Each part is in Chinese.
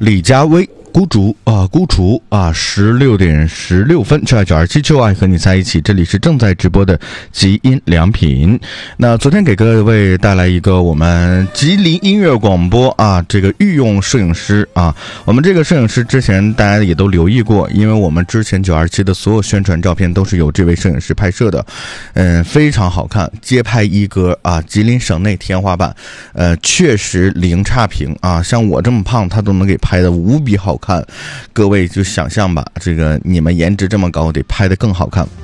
李佳薇孤厨16点16分，就爱927就爱和你在一起。这里是正在直播的极音良品。那昨天给各位带来一个我们吉林音乐广播啊，这个御用摄影师啊，我们这个摄影师之前大家也都留意过，因为我们之前927的所有宣传照片都是由这位摄影师拍摄的，非常好看，街拍一哥啊，吉林省内天花板，确实零差评啊，像我这么胖，他都能给拍的无比好看，各位就想象吧，这个你们颜值这么高，得拍得更好看。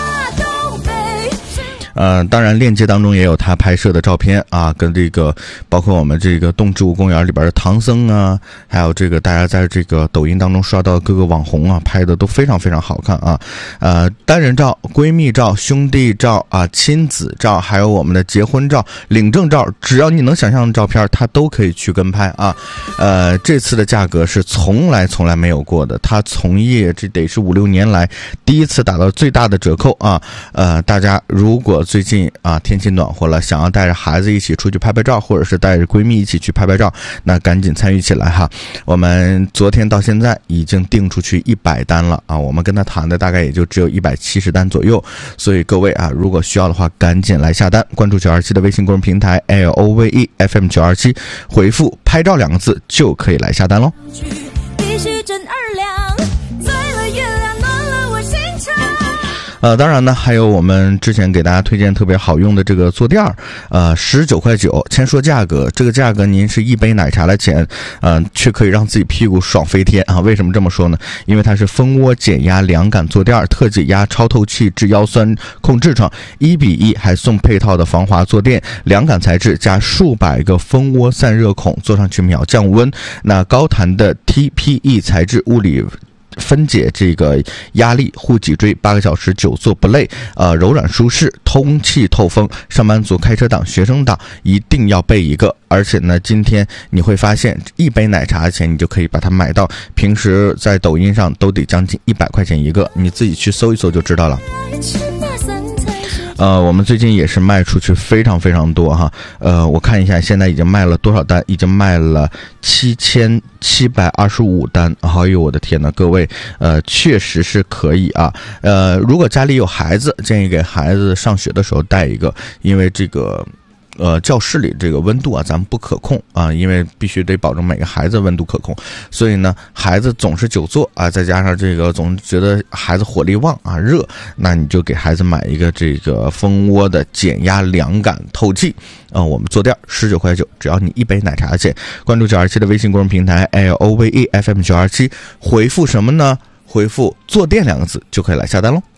当然链接当中也有他拍摄的照片啊，跟这个包括我们这个动植物公园里边的唐僧啊，还有这个大家在这个抖音当中刷到各个网红啊，拍的都非常非常好看啊。单人照、闺蜜照、兄弟照啊、亲子照，还有我们的结婚照、领证照，只要你能想象的照片，他都可以去跟拍啊。这次的价格是从来没有过的，他从业这得是5-6年来第一次打到最大的折扣啊。大家如果最近啊天气暖和了，想要带着孩子一起出去拍拍照，或者是带着闺蜜一起去拍拍照，那赶紧参与起来哈。我们昨天到现在已经订出去100单了啊，我们跟他谈的大概也就只有170单左右，所以各位啊，如果需要的话赶紧来下单，关注927的微信公众平台 LOVE FM 927，回复拍照2个字就可以来下单咯。必须挣2两，醉了月亮暖了我心肠。当然呢，还有我们之前给大家推荐特别好用的这个坐垫，19块9。先说价格，这个价格您是一杯奶茶的钱，却可以让自己屁股爽飞天啊！为什么这么说呢？因为它是蜂窝减压凉感坐垫，特解压超透气治腰酸控痔疮，1:1，还送配套的防滑坐垫，凉感材质加数百个蜂窝散热孔，坐上去秒降温。那高弹的 TPE 材质，物理分解这个压力，护脊椎，8个小时久坐不累，柔软舒适，通气透风，上班族、开车党、学生党一定要备一个。而且呢，今天你会发现一杯奶茶的钱你就可以把它买到，平时在抖音上都得将近100块钱一个，你自己去搜一搜就知道了。我们最近也是卖出去非常非常多哈，我看一下现在已经卖了多少单，已经卖了7725单，哎呦我的天哪，各位，确实是可以啊，如果家里有孩子，建议给孩子上学的时候带一个，因为这个教室里这个温度啊咱们不可控啊，因为必须得保证每个孩子温度可控，所以呢孩子总是久坐啊，再加上这个总觉得孩子火力旺啊热，那你就给孩子买一个这个蜂窝的减压凉感透气我们坐垫19块9，只要你一杯奶茶钱。关注927的微信公众平台 LOVE FM 927，回复什么呢？回复坐垫2个字就可以来下单喽。